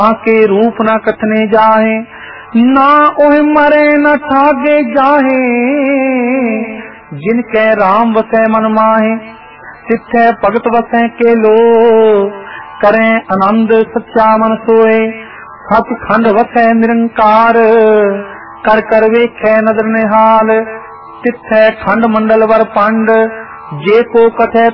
आके रूप न कथने जाहे, ना ओह मरे न ठागे जाहे। जिनके राम वसै मन माहे, तिथै भगत वसै के लो। करें आनंद सच्चा मन सोए, सचखंड वसै निरंकार। कर कर वेखै नदर निहाल, तिथै खंड मंडल वर पंड। जे को कथै